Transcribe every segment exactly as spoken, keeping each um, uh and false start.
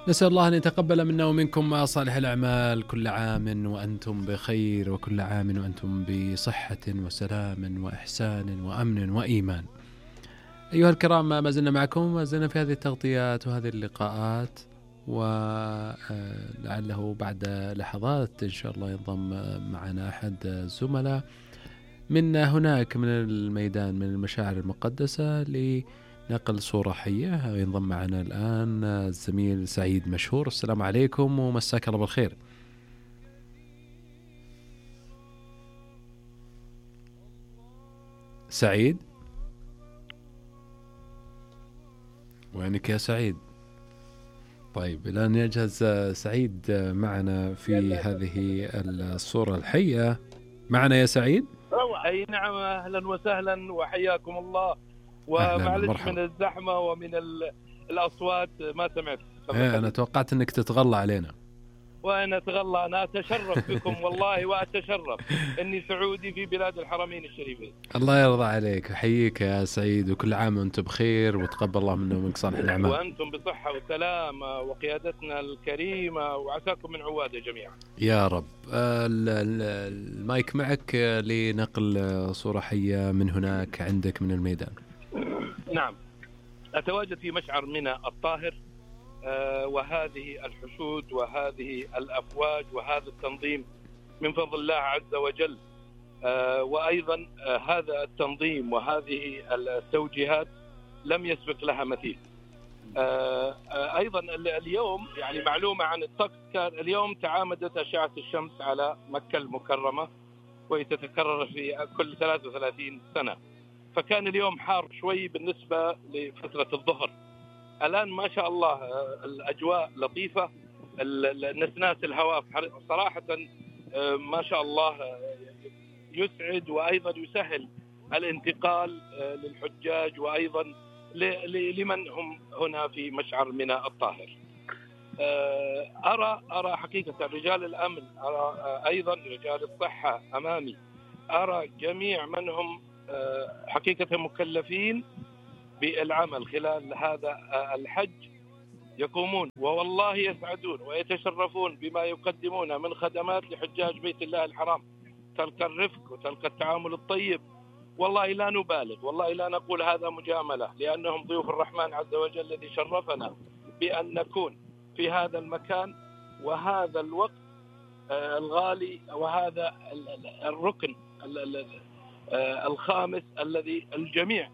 نسأل الله أن يتقبل منا ومنكم صالح الأعمال. كل عام وأنتم بخير، وكل عام وأنتم بصحة وسلام وإحسان وأمن وإيمان. أيها الكرام، ما زلنا معكم، ما زلنا في هذه التغطيات وهذه اللقاءات، ولعله بعد لحظات إن شاء الله ينضم معنا أحد الزملاء من هناك من الميدان، من المشاعر المقدسة، لنقل صورة حية. ينضم معنا الآن الزميل سعيد مشهور. السلام عليكم ومساك الله بالخير. سعيد، وينك يا سعيد؟ طيب، الآن يجهز سعيد معنا في هذه الصورة الحية. معنا يا سعيد؟ أي نعم، أهلا وسهلا وحياكم الله. ومعلش من الزحمة ومن الأصوات ما سمعت. ايه، أنا توقعت أنك تتغلى علينا. وأنا أتغلى، أنا أتشرف بكم والله، وأتشرف أني سعودي في بلاد الحرمين الشريفين. الله يرضى عليك، أحييك يا سعيد، وكل عام وأنتم بخير، وتقبل الله منا ومنك صالح الأعمال. وأنتم بصحة وسلامة، وقيادتنا الكريمة، وعساكم من عوادة جميعا يا رب. المايك معك لنقل صورة حية من هناك عندك من الميدان. نعم، أتواجد في مشعر منى الطاهر، آه وهذه الحشود وهذه الأفواج وهذا التنظيم من فضل الله عز وجل، آه وأيضا آه هذا التنظيم وهذه التوجيهات لم يسبق لها مثيل. آه آه أيضا اليوم يعني معلومة عن الطقس، كان اليوم تعامدت أشعة الشمس على مكة المكرمة، وهي تتكرر في كل ثلاثة وثلاثين سنة، فكان اليوم حار شوي بالنسبة لفترة الظهر. الآن ما شاء الله الأجواء لطيفة، النسناس الهواء صراحة ما شاء الله يسعد، وأيضا يسهل الانتقال للحجاج، وأيضا لمن هم هنا في مشعر منى الطاهر. أرى أرى حقيقة رجال الأمن، أرى أيضا رجال الصحة أمامي، أرى جميع من هم حقيقة مكلفين بالعمل خلال هذا الحج، يقومون والله يسعدون ويتشرفون بما يقدمون من خدمات لحجاج بيت الله الحرام. تلقى الرفق وتلقى التعامل الطيب، والله لا نبالغ، والله لا نقول هذا مجاملة، لأنهم ضيوف الرحمن عز وجل الذي شرفنا بأن نكون في هذا المكان وهذا الوقت الغالي، وهذا الركن الخامس الذي الجميع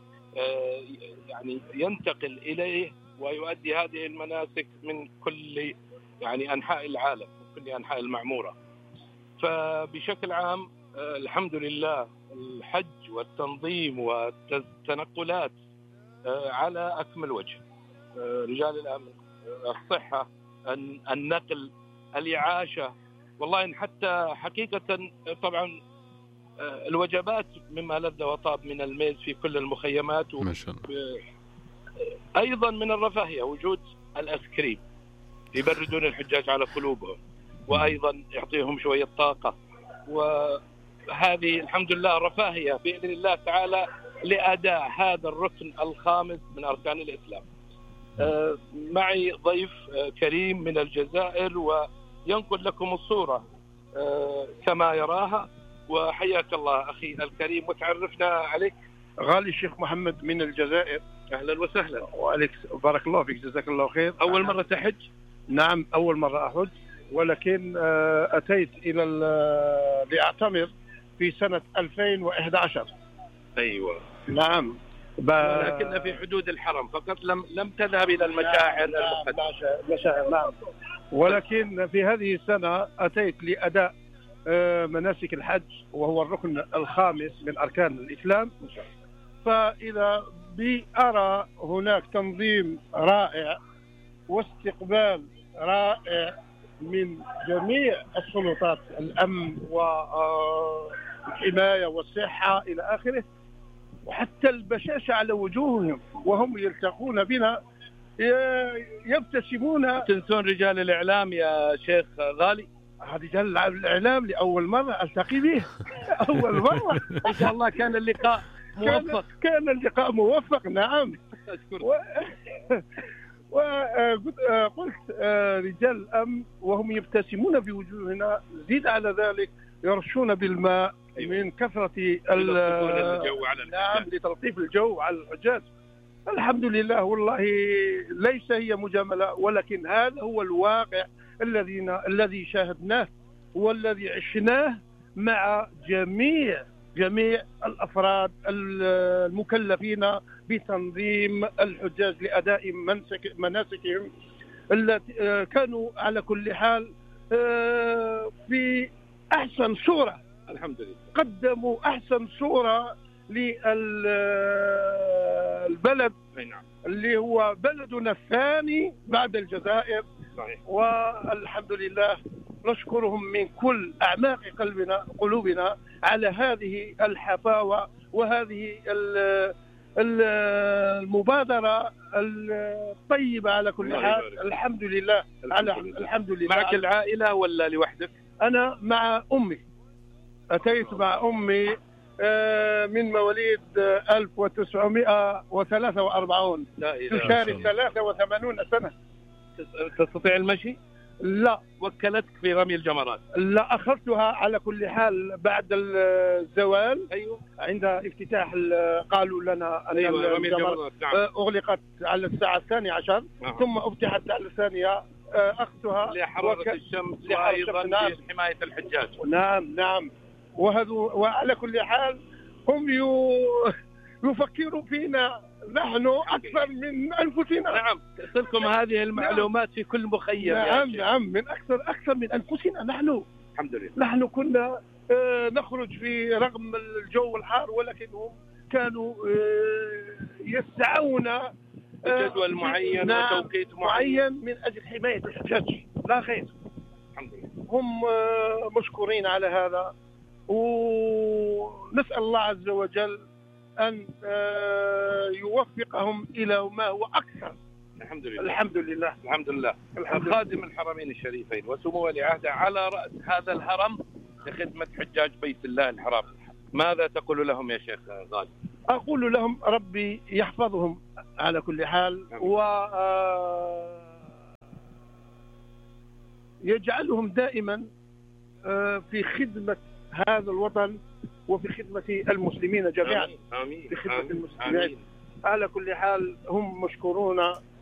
يعني ينتقل إليه ويؤدي هذه المناسك من كل يعني أنحاء العالم، من كل أنحاء المعمورة. فبشكل عام الحمد لله الحج والتنظيم والتنقلات على أكمل وجه. رجال الأمن، الصحة، النقل، الإعاشة، والله حتى حقيقة طبعا الوجبات مما لذ وطاب من الميز في كل المخيمات، ما شاء الله. أيضا من الرفاهية وجود الأسكريم يبردون الحجاج على قلوبهم، وأيضا يعطيهم شوية طاقة، وهذه الحمد لله رفاهية بإذن الله تعالى لأداء هذا الركن الخامس من أركان الإسلام. معي ضيف كريم من الجزائر وينقل لكم الصورة كما يراها، وحياك الله أخي الكريم، وتعرفنا عليك. غالي الشيخ محمد من الجزائر. أهلا وسهلا. وعليك، بارك الله فيك، جزاك الله خير. أول مرة تحج؟ نعم، أول مرة أحج، ولكن أتيت إلى لأعتمر في سنة ألفين وإحدى عشر. أيوة نعم، ب... لكن في حدود الحرم فقط، لم لم تذهب إلى المشاعر المقدسة. المشاعر نعم، ولكن في هذه السنة أتيت لأداء مناسك الحج، وهو الركن الخامس من أركان الإسلام. فإذا بأرى هناك تنظيم رائع واستقبال رائع من جميع السلطات، الأمن والحماية والصحة إلى آخره، وحتى البشاشة على وجوههم وهم يلتقون بنا يبتسمون. تنسون رجال الإعلام يا شيخ غالي؟ رجال الإعلام لأول مرة ألتقي به. أول مرة. إن شاء الله كان اللقاء موفق. كان, كان اللقاء موفق، نعم. أشكرك. و... وقلت رجال الأمن وهم يبتسمون في وجوهنا، زيد على ذلك يرشون بالماء من كثرة الجو على نعم لتلطيف الجو على الحجاج. الحمد لله، والله ليس هي مجاملة، ولكن هذا هو الواقع الذي الذي شاهدناه والذي عشناه مع جميع جميع الأفراد المكلفين بتنظيم الحجاج لأداء منسك مناسكهم، التي كانوا على كل حال في أحسن صورة. الحمد لله قدموا أحسن صورة للبلد اللي هو بلدنا الثاني بعد الجزائر. صحيح. والحمد لله نشكرهم من كل أعماق قلبنا قلوبنا على هذه الحفاوة وهذه المبادرة الطيبة على كل حال. الحمد لله على الحمد لله. معك العائلة ولا لوحدك؟ أنا مع أمي، أتيت مع أمي من مواليد ألف وتسعمائة وثلاثة وأربعين، تشارك ثلاثة وثمانين سنة. تستطيع المشي؟ لا. وكلتك في رمي الجمرات؟ لا، أخذتها على كل حال بعد الزوال. أيوة. عند افتتاح قالوا لنا أن أيوة. رمي الجمرات نعم. أغلقت على الساعة الثانية عشر. نعم. ثم افتحت على الثانية، أخذتها لحرارة وك... الشمس وأيضا نعم. لحماية الحجاج. نعم نعم. وهذا وعلى كل حال هم يو... يفكروا فينا نحن أكثر من أنفسنا. نعم، تصلكم هذه المعلومات نعم. في كل مخيم. نعم نعم، من أكثر أكثر من أنفسنا نحن. الحمد لله. نحن كنا آه نخرج في رغم الجو الحار، ولكنهم كانوا آه يسعون آه جدول معين نعم وتوقيت معين. معين من أجل حماية الحجاج، لا غير. الحمد لله. هم آه مشكورين على هذا، ونسأل الله عز وجل أن يوفقهم إلى ما هو أكثر. الحمد لله. الحمد لله. الحمد لله. خادم الحرمين الشريفين وسمو ولي عهده على رأس هذا الهرم لخدمة حجاج بيت الله الحرام، ماذا تقول لهم يا شيخ غالي؟ أقول لهم ربي يحفظهم على كل حال و يجعلهم دائما في خدمة هذا الوطن وفي خدمة المسلمين جميعا. آمين. في خدمة آمين. المسلمين. آمين. على كل حال هم مشكورون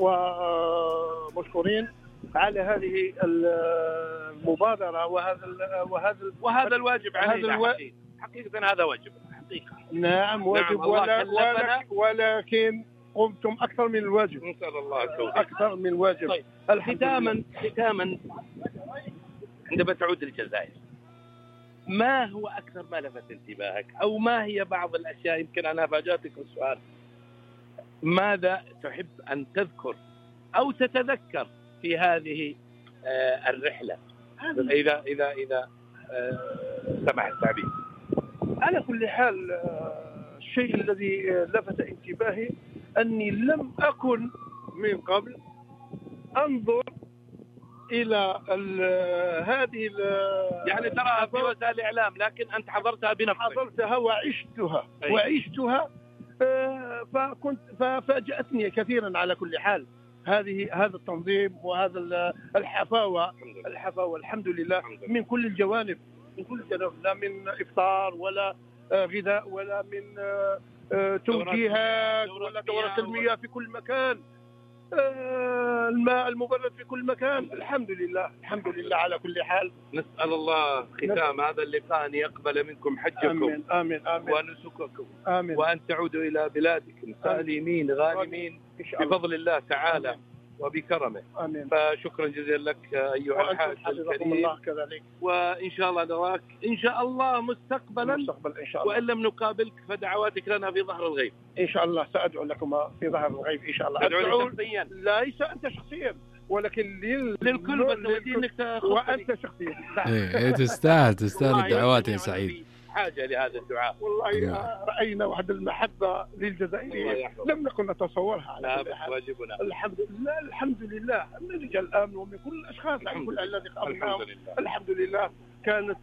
ومشكورين على هذه المبادرة وهذا وهذا وهذا الواجب علينا. الو... حقيقة هذا واجب حقيقة. نعم واجب. نعم. ولا ولا ولكن قمتم أكثر من الواجب. نسأل الله التوفيق. أكثر من الواجب. طيب. ختاما ختاما عندما تعود للجزائر، ما هو أكثر ما لفت انتباهك، أو ما هي بعض الأشياء، يمكن أنا فاجأتك السؤال، ماذا تحب أن تذكر أو تتذكر في هذه آه الرحلة، إذا إذا إذا آه سمح التعبير؟ على كل حال آه الشيء الذي لفت انتباهي أني لم أكن من قبل أنظر إلى ال هذه ال يعني تراها في وسائل الإعلام، لكن أنت حضرتها بنفسك. حضرتها وعشتها. أي. وعشتها آه فكنت ففاجأتني كثيرا على كل حال هذه هذا التنظيم وهذا الحفاوة. الحفاوة الحمد لله من كل الجوانب، من كل الجوانب، لا من إفطار ولا آه غذاء ولا من آه آه توجيهات ولا دورة المياه في كل مكان، آه الماء المبرد في كل مكان. الحمد لله الحمد لله على كل حال. نسأل الله ختام هذا اللقاء أن يقبل منكم حجكم. آمين آمين آمين. ونسككم. آمين. وأن تعودوا إلى بلادكم سالمين غانمين بفضل الله تعالى. آمين. وبكرمه. آمين. فشكرا جزيلا لك أيها الحاج الكريم. الله كذلك. وإن شاء الله نراك إن شاء الله مستقبلا. مستقبل إن شاء الله. وإن لم نقابلك فدعواتك لنا في ظهر الغيب. إن شاء الله سأدعو لكم في ظهر الغيب إن شاء الله. أدعو شخصيا. ليس أنت شخصيا ولكن لل... للكل، بس ودي إنك تاخذ وأنت شخصيا. إيه تستاهل تستاهل الدعوات يا سعيد. حاجة لهذا الدعاء. والله رأينا وحد المحبة للجزائريين لم نكن نتصورها على كل حال. واجبنا. الحمد لله الحمد لله من رجال الأمن ومن كل الأشخاص كل الذي قابلناهم. الحمد لله كانت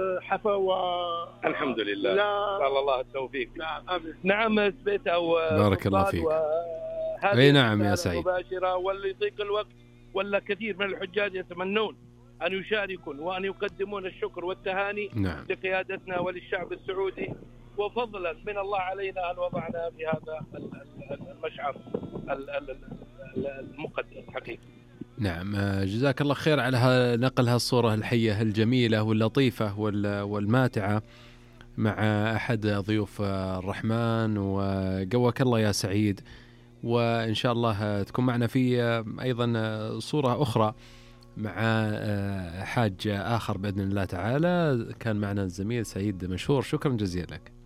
حفاوة. الحمد لله. نسأل الله التوفيق. نعم آمين. نعم سبيت أو بارك الله فيك. هذه نعم يا سعيد مباشرة، واللي يضيق الوقت ولا كثير من الحجاج يتمنون أن يشاركون وأن يقدمون الشكر والتهاني نعم. لقيادتنا وللشعب السعودي، وفضلا من الله علينا أن وضعنا في هذا المشعر المقدس حقيقة. نعم، جزاك الله خير على نقل هالصورة الحية الجميلة واللطيفة والماتعة مع أحد ضيوف الرحمن، وقواك الله يا سعيد، وإن شاء الله تكون معنا في أيضا صورة أخرى مع حاج آخر بإذن الله تعالى. كان معنا الزميل سعيد مشهور، شكرا جزيلا لك.